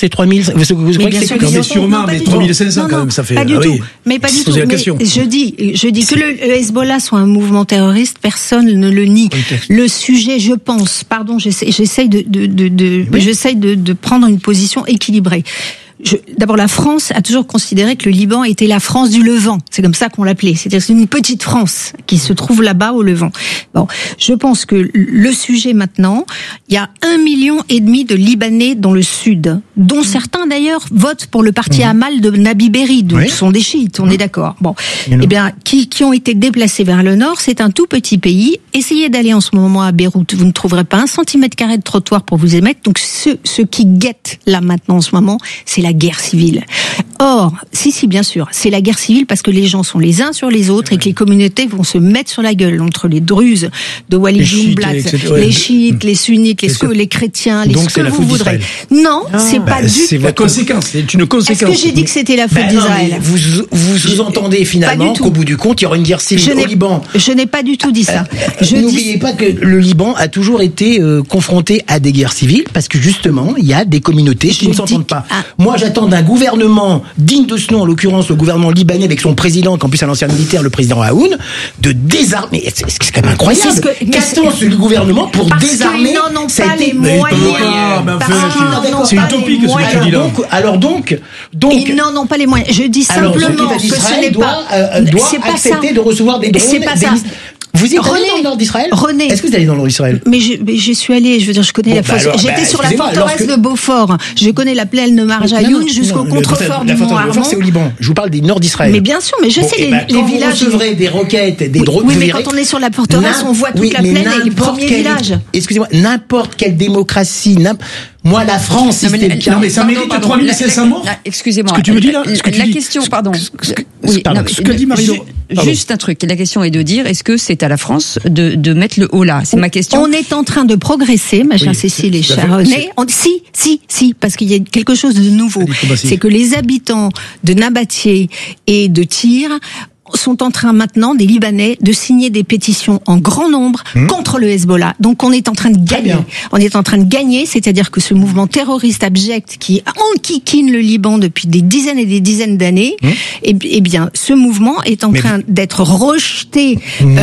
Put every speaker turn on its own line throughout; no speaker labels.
c'est 3000. Vous croyez que c'est
mais sûrement, mais 3500 quand même, ça fait.
Pas du tout. Mais pas du tout. Mais je dis que le Hezbollah soit un mouvement terroriste, personne ne le nie. Le sujet, je pense, pardon, j'essaye de prendre une position équilibrée. D'abord, la France a toujours considéré que le Liban était la France du Levant. C'est comme ça qu'on l'appelait. C'est-à-dire c'est une petite France qui se trouve là-bas au Levant. Bon, je pense que le sujet maintenant, il y a 1,5 million de Libanais dans le sud, dont certains d'ailleurs votent pour le parti Amal de Nabi Berri, donc ce sont des chiites, on est d'accord. Bon, eh bien, qui ont été déplacés vers le nord, c'est un tout petit pays. Essayez d'aller en ce moment à Beyrouth, vous ne trouverez pas 1 cm² de trottoir pour vous émettre. Donc, ce qui guette là maintenant en ce moment, c'est la guerre civile. Or, si, bien sûr, c'est la guerre civile parce que les gens sont les uns sur les autres et que les communautés vont se mettre sur la gueule entre les Druzes de Walid Jumblat, les chiites, les sunnites, les chrétiens, les ce que vous voudrez. Non, c'est pas du tout.
C'est la conséquence, c'est une conséquence.
Est-ce que j'ai dit que c'était la faute d'Israël?
Vous sous-entendez finalement qu'au bout du compte, il y aura une guerre civile au Liban.
Je n'ai pas du tout dit ça.
N'oubliez pas que le Liban a toujours été confronté à des guerres civiles parce que justement, il y a des communautés qui ne s'entendent pas. Moi, j'attends d'un gouvernement digne de ce nom, en l'occurrence le gouvernement libanais avec son président, qui en plus est un ancien militaire, le président Aoun, de désarmer. C'est quand même incroyable. Qu'attend ce gouvernement pour désarmer?
Ils n'en ont pas les moyens.
C'est utopique ce que tu dis là.
Alors donc,
ils n'en ont pas les moyens. Je dis simplement que ce n'est pas.
Doit accepter de recevoir des drones.
C'est pas ça.
Vous y êtes allé dans le nord d'Israël?
René.
Est-ce que vous allez dans le nord d'Israël?
Mais j'y suis allé, je veux dire, je connais la fosse. J'étais sur la forteresse de Beaufort. Je connais la plaine de Marjayoun jusqu'au contrefort du Mont Hermon.
C'est au Liban. Je vous parle des nord d'Israël.
Mais bien sûr, mais je sais les villages.
Vous recevrez des roquettes, des drones.
Oui, mais quand on est sur la forteresse, on voit toute la plaine et les premiers villages.
Excusez-moi, n'importe quelle démocratie, moi, la France,
non, mais ça mérite 3500 morts.
Excusez-moi.
Ce que tu me dis là,
la question, pardon.
Ce que dit Marie-Laure.
Juste un truc. La question est de dire, est-ce que c'est à la France de mettre le haut là? C'est ma question.
On est en train de progresser, ma chère Cécile et cher René. Si, parce qu'il y a quelque chose de nouveau. C'est que les habitants de Nabatieh et de Tyr sont en train maintenant, des Libanais, de signer des pétitions en grand nombre contre le Hezbollah. Donc on est en train de gagner. On est en train de gagner, c'est-à-dire que ce mouvement terroriste abject qui enquiquine le Liban depuis des dizaines et des dizaines d'années, eh bien, ce mouvement est en train d'être rejeté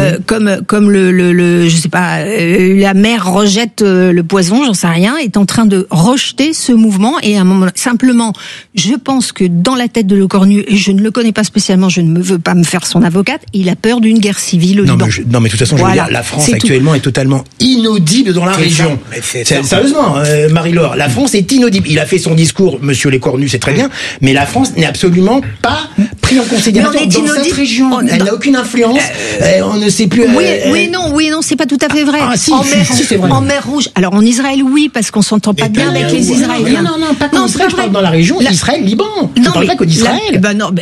comme le je sais pas, la mer rejette le poison, j'en sais rien, est en train de rejeter ce mouvement et à un moment simplement, je pense que dans la tête de Le Cornu, et je ne le connais pas spécialement, je ne veux pas me faire son avocate, il a peur d'une guerre civile au Liban.
Non, mais de toute façon, je veux dire, la France actuellement est totalement inaudible dans la région. Sérieusement, Marie-Laure, la France est inaudible. Il a fait son discours, monsieur Les Cornus, c'est très bien, mais la France n'est absolument pas pris en considération dans cette région. Elle n'a aucune influence. On ne sait plus.
Oui, non, c'est pas tout à fait vrai.
C'est vrai.
En mer Rouge. Alors en Israël, oui, parce qu'on s'entend pas bien avec les Israéliens.
Non, pas qu'en Israël. Je parle dans la région. Israël, Liban. Je parle pas que d'Israël.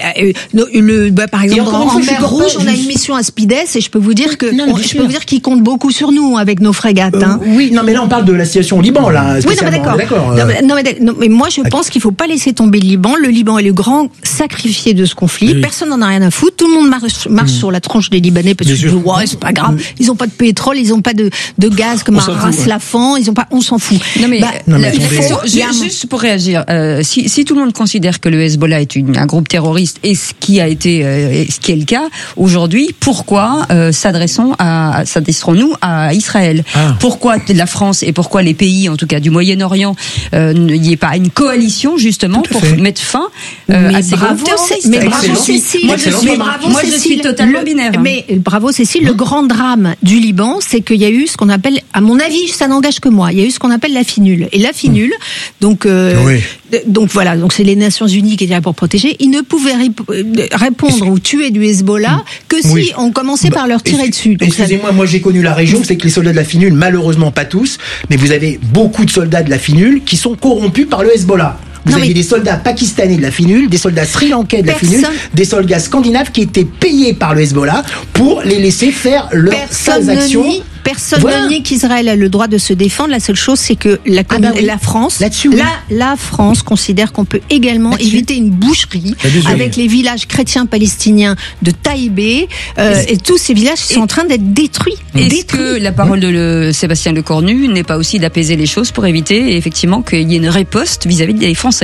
Par exemple, en mer Rouge, on a une mission à Spides et je peux vous dire qu'ils comptent beaucoup sur nous avec nos frégates.
Oui, non, mais là on parle de la situation au Liban, là.
Oui, d'accord. Mais moi je pense qu'il faut pas laisser tomber le Liban. Le Liban est le grand sacrifié de ce conflit. Oui. Personne n'en a rien à foutre. Tout le monde marche sur la tronche des Libanais parce que c'est pas grave. Ils ont pas de pétrole, ils ont pas de gaz comme à Ras-Lafan. On s'en fout.
Non mais juste pour réagir, si tout le monde considère que le Hezbollah est un groupe terroriste et ce qui est le cas aujourd'hui, pourquoi s'adresserons-nous à Israël? Pourquoi la France et pourquoi les pays, en tout cas du Moyen-Orient, n'y ait pas une coalition justement pour mettre fin à ces groupes terroristes?
Mais bravo Cécile.
Moi je suis totalement binaire.
Mais bravo Cécile, le grand drame du Liban, c'est qu'il y a eu ce qu'on appelle, à mon avis, ça n'engage que moi, il y a eu ce qu'on appelle la finule. Et la finule, donc voilà, donc c'est les Nations Unies qui étaient là pour protéger. Ils ne pouvaient répondre ou tuer du Hezbollah que si on commençait par leur tirer dessus. Donc
excusez-moi, moi j'ai connu la région, c'est que les soldats de la finule, malheureusement pas tous, mais vous avez beaucoup de soldats de la finule qui sont corrompus par le Hezbollah. Vous aviez des soldats pakistanais de la finule, des soldats sri-lankais de la finule, des soldats scandinaves qui étaient payés par le Hezbollah pour les laisser faire leurs sales actions.
Personne ne nie qu'Israël a le droit de se défendre. La seule chose, c'est que la France, la France considère qu'on peut également éviter une boucherie avec les villages chrétiens palestiniens de Taïbé et tous ces villages qui sont en train d'être détruits.
Est-ce que la parole de Sébastien Le Cornu n'est pas aussi d'apaiser les choses pour éviter effectivement qu'il y ait une riposte vis-à-vis des Français?